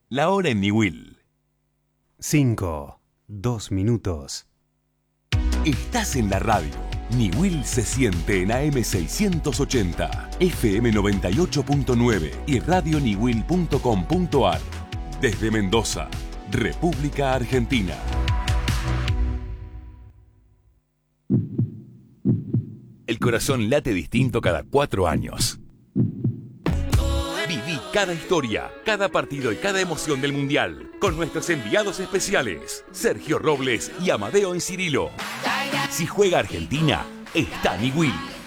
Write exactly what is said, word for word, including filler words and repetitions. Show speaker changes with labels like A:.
A: La hora en Niwil.
B: Cinco, dos minutos.
A: Estás en la radio. Niwil se siente en A M seiscientos ochenta, F M noventa y ocho punto nueve y radio niwil punto com punto ar. Desde Mendoza, República Argentina. El corazón late distinto cada cuatro años. Viví cada historia, cada partido y cada emoción del Mundial con nuestros enviados especiales, Sergio Robles y Amadeo Encirilo. Si juega Argentina, está Niwil.